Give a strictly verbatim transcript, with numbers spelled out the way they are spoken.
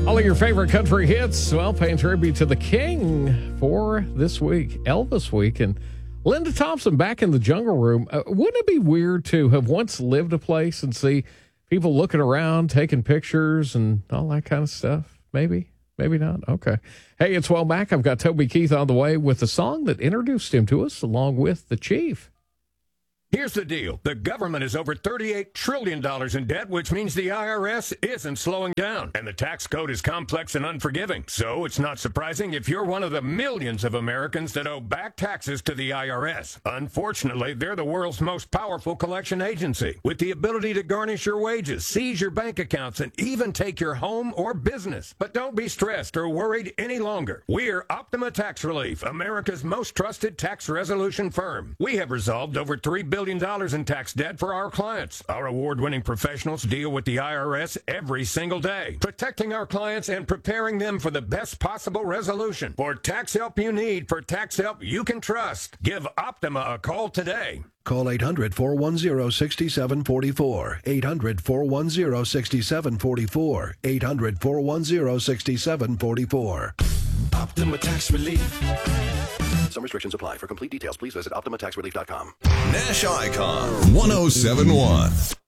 All of your favorite country hits, well, paying tribute to the king for this week, Elvis Week. And Linda Thompson back in the Jungle Room. Uh, wouldn't it be weird to have once lived a place and see people looking around, taking pictures and all that kind of stuff? Maybe, maybe not. Okay. Hey, it's Well Back. I've got Toby Keith on the way with the song that introduced him to us, along with the Chief. Here's the deal. The government is over thirty-eight trillion dollars in debt, which means the I R S isn't slowing down. And the tax code is complex and unforgiving. So it's not surprising if you're one of the millions of Americans that owe back taxes to the I R S. Unfortunately, they're the world's most powerful collection agency, with the ability to garnish your wages, seize your bank accounts, and even take your home or business. But don't be stressed or worried any longer. We're Optima Tax Relief, America's most trusted tax resolution firm. We have resolved over three billion dollars in tax debt for our clients. Our award-winning professionals deal with the I R S every single day, protecting our clients and preparing them for the best possible resolution. For tax help you need, for tax help you can trust, give Optima a call today. Call eight hundred, four one zero, six seven four four. eight hundred, four one zero, six seven four four. eight hundred, four one zero, six seven four four. Optima Tax Relief. Some restrictions apply. For complete details, please visit optima tax relief dot com. Nash Icon one oh seven point one.